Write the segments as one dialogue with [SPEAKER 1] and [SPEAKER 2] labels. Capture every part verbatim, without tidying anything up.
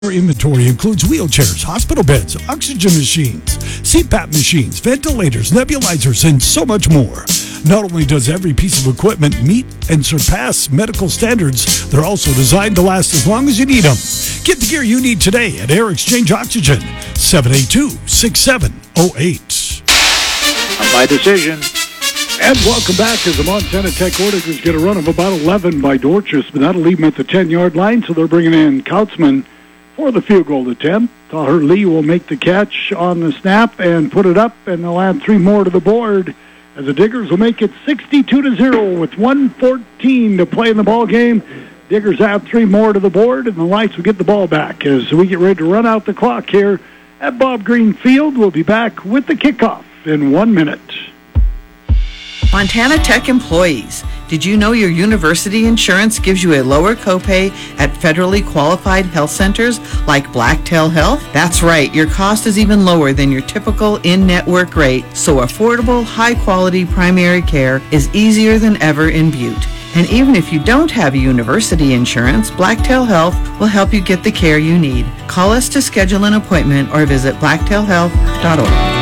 [SPEAKER 1] Our inventory includes wheelchairs, hospital beds, oxygen machines, C PAP machines, ventilators, nebulizers, and so much more. Not only does every piece of equipment meet and surpass medical standards, they're also designed to last as long as you need them. Get the gear you need today at Air Exchange Oxygen, seven eight two, six seven zero eight.
[SPEAKER 2] My decision.
[SPEAKER 3] And welcome back as the Montana Tech Oilers get a run of about eleven by Dorchester, but that'll leave them at the ten-yard line, so they're bringing in Kautzman for the field goal attempt. Tahir Lee will make the catch on the snap and put it up, and they'll add three more to the board as the Diggers will make it sixty-two to zero with one fourteen to play in the ball game. Diggers add three more to the board, and the Lights will get the ball back as we get ready to run out the clock here at Bob Green Field. We'll be back with the kickoff in one minute.
[SPEAKER 4] Montana Tech employees, did you know your university insurance gives you a lower copay at federally qualified health centers like Blacktail Health? That's right, your cost is even lower than your typical in-network rate, so affordable, high-quality primary care is easier than ever in Butte. And even if you don't have university insurance, Blacktail Health will help you get the care you need. Call us to schedule an appointment or visit blacktail health dot org.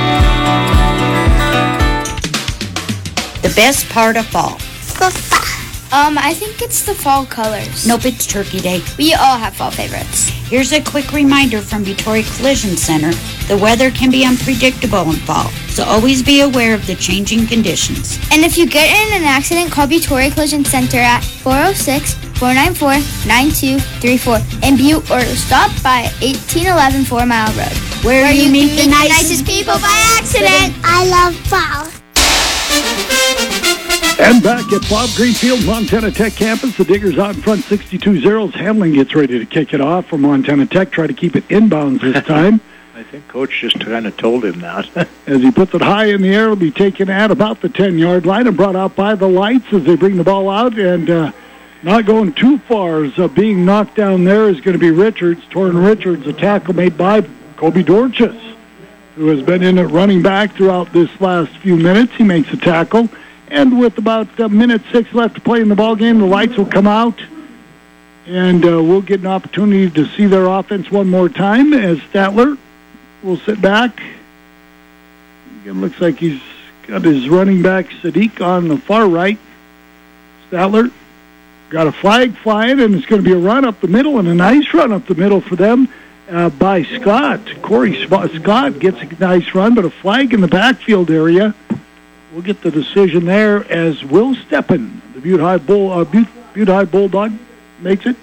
[SPEAKER 5] The best part of fall.
[SPEAKER 6] Um, I think it's the fall colors.
[SPEAKER 5] Nope, it's Turkey Day.
[SPEAKER 6] We all have fall favorites.
[SPEAKER 5] Here's a quick reminder from Victoria Collision Center. The weather can be unpredictable in fall, so always be aware of the changing conditions.
[SPEAKER 6] And if you get in an accident, call Victoria Collision Center at four oh six, four nine four, nine two three four in Butte, or stop by eighteen eleven Four Mile Road,
[SPEAKER 5] Where,
[SPEAKER 6] where
[SPEAKER 5] you,
[SPEAKER 6] you
[SPEAKER 5] meet,
[SPEAKER 6] can
[SPEAKER 5] the,
[SPEAKER 6] meet
[SPEAKER 5] nicest
[SPEAKER 6] the nicest people by accident. I love fall.
[SPEAKER 3] And back at Bob Greenfield, Montana Tech campus, the Diggers out in front sixty-two zero. Hamlin gets ready to kick it off for Montana Tech, try to keep it inbounds this time.
[SPEAKER 2] I think Coach just kind of told him that.
[SPEAKER 3] As he puts it high in the air, it'll be taken at about the ten-yard line and brought out by the Lights as they bring the ball out. And uh, not going too far as uh, being knocked down there is going to be Richards. Torrin Richards, a tackle made by Kobe Dorchester, who has been in at running back throughout this last few minutes. He makes a tackle. And with about a minute six left to play in the ball game, the Lights will come out, and uh, we'll get an opportunity to see their offense one more time as Statler will sit back. It looks like he's got his running back Sadiq on the far right. Statler got a flag flying, and it's going to be a run up the middle, and a nice run up the middle for them uh, by Scott. Corey Scott gets a nice run, but a flag in the backfield area. We'll get the decision there as Will Steppen, the Butte High Bull, uh, Butte, Butte High Bulldog, makes it.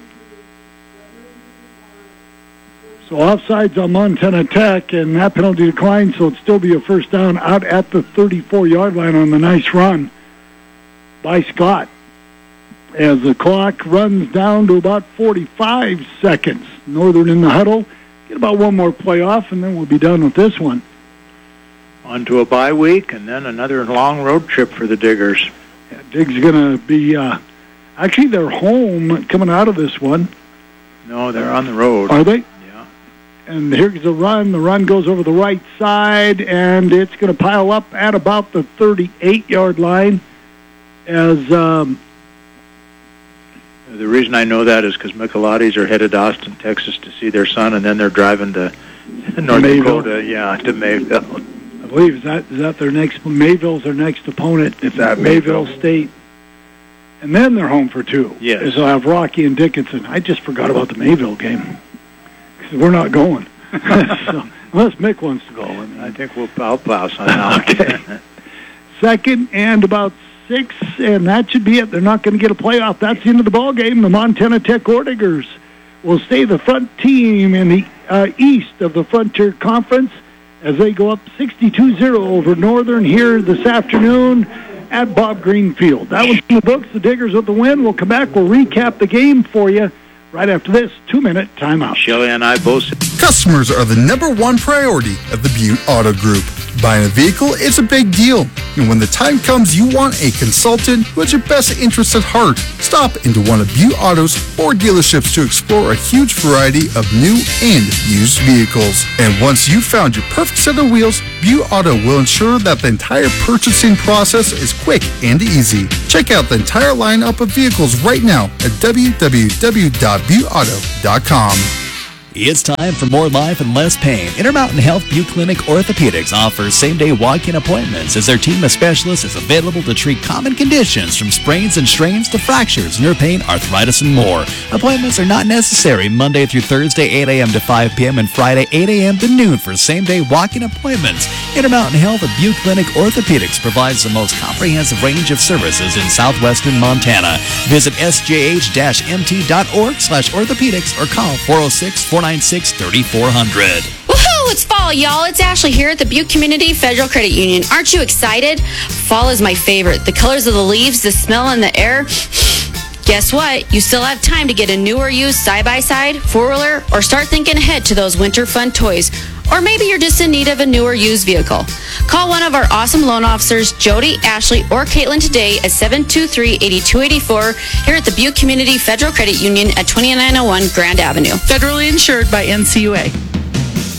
[SPEAKER 3] So offsides on Montana Tech, and that penalty declines, so it'll still be a first down out at the thirty-four-yard line on the nice run by Scott. As the clock runs down to about forty-five seconds. Northern in the huddle. Get about one more play off, and then we'll be done with this one.
[SPEAKER 2] On to a bye week, and then another long road trip for the Diggers.
[SPEAKER 3] Yeah, Diggs going to be, uh, actually, they're home coming out of this one.
[SPEAKER 2] No, they're on the road.
[SPEAKER 3] Are they?
[SPEAKER 2] Yeah.
[SPEAKER 3] And here's the run. The run goes over the right side, and it's going to pile up at about the thirty-eight-yard line as... Um,
[SPEAKER 2] the reason I know that is because Michelotis are headed to Austin, Texas to see their son, and then they're driving to North
[SPEAKER 3] Mayville.
[SPEAKER 2] Dakota, yeah, to Mayville.
[SPEAKER 3] I believe is that is that their next Mayville's their next opponent. It's at Mayville, Mayville State, and then they're home for two.
[SPEAKER 2] Yes,
[SPEAKER 3] as they'll have Rocky and Dickinson. I just forgot about the Mayville game because we're not going so, unless Mick wants to go. I, mean,
[SPEAKER 2] I think we'll I'll pass on that.
[SPEAKER 3] Okay. Second and about six, and that should be it. They're not going to get a playoff. That's the end of the ball game. The Montana Tech Oilers will stay the front team in the uh, east of the Frontier Conference, as they go up sixty-two zero over Northern here this afternoon at Bob Green Field. That was in the books. The Diggers with the win. We'll come back. We'll recap the game for you right after this two-minute timeout.
[SPEAKER 2] Shelley and I both...
[SPEAKER 7] Customers are the number one priority at the Butte Auto Group. Buying a vehicle is a big deal, and when the time comes you want a consultant who has your best interests at heart, stop into one of Butte Auto's four dealerships to explore a huge variety of new and used vehicles. And once you've found your perfect set of wheels, Butte Auto will ensure that the entire purchasing process is quick and easy. Check out the entire lineup of vehicles right now at w w w dot butte auto dot com.
[SPEAKER 8] It's time for more life and less pain. Intermountain Health Butte Clinic Orthopedics offers same-day walk-in appointments as their team of specialists is available to treat common conditions from sprains and strains to fractures, nerve pain, arthritis, and more. Appointments are not necessary Monday through Thursday, eight a.m. to five p.m. and Friday, eight a.m. to noon for same-day walk-in appointments. Intermountain Health of Butte Clinic Orthopedics provides the most comprehensive range of services in southwestern Montana. Visit s j h m t dot org slash orthopedics or call four oh six, four nine six, three four zero zero.
[SPEAKER 9] Woohoo! It's fall, y'all. It's Ashley here at the Butte Community Federal Credit Union. Aren't you excited? Fall is my favorite. The colors of the leaves, the smell in the air. Guess what? You still have time to get a new or used side-by-side, four-wheeler, or start thinking ahead to those winter fun toys. Or maybe you're just in need of a new or used vehicle. Call one of our awesome loan officers, Jody, Ashley, or Caitlin today at seven two three, eight two eight four here at the Butte Community Federal Credit Union at twenty-nine oh one Grand Avenue.
[SPEAKER 4] Federally insured by N C U A.